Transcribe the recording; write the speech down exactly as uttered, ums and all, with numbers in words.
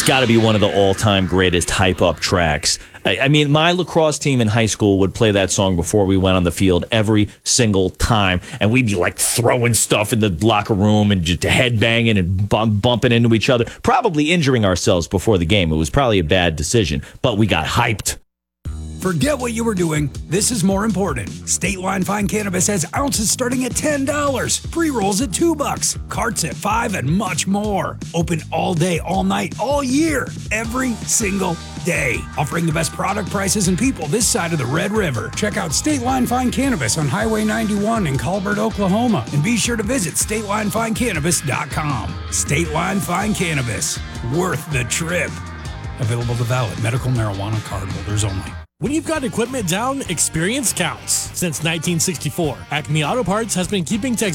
got to be one of the all-time greatest hype-up tracks. I, I mean, my lacrosse team in high school would play that song before we went on the field every single time, and we'd be like throwing stuff in the locker room and just headbanging and bump, bumping into each other, probably injuring ourselves before the game. It was probably a bad decision, but we got hyped. Forget what you were doing. This is more important. State Line Fine Cannabis has ounces starting at ten dollars, pre-rolls at two bucks, carts at five, and much more. Open all day, all night, all year, every single day. Offering the best product prices and people this side of the Red River. Check out State Line Fine Cannabis on Highway ninety-one in Colbert, Oklahoma. And be sure to visit state line fine cannabis dot com. State Line Fine Cannabis. Worth the trip. Available to valid medical marijuana card holders only. When you've got equipment down, experience counts. Since nineteen sixty-four, Acme Auto Parts has been keeping Texas